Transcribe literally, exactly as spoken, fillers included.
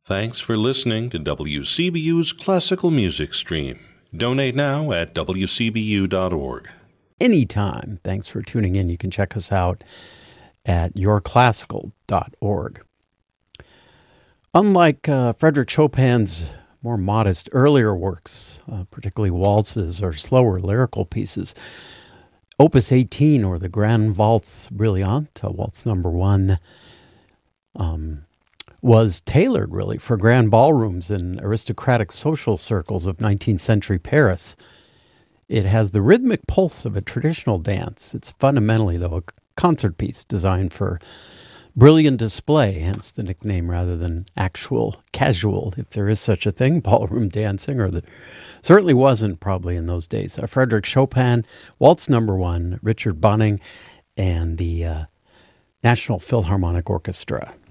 Thanks for listening to W C B U's Classical Music Stream. Donate now at w c b u dot org. Anytime. Thanks for tuning in. You can check us out at your classical dot org. Unlike uh, Frédéric Chopin's more modest earlier works, uh, particularly waltzes or slower lyrical pieces, Opus eighteen, or the Grand Waltz Brillante, Waltz number one, um, was tailored really for grand ballrooms and aristocratic social circles of nineteenth century Paris. It has the rhythmic pulse of a traditional dance. It's fundamentally, though, a concert piece designed for brilliant display, hence the nickname rather than actual casual, if there is such a thing, ballroom dancing, or the certainly wasn't probably in those days. Uh, Frédéric Chopin, Waltz number one, Richard Bonning, and the uh, National Philharmonic Orchestra.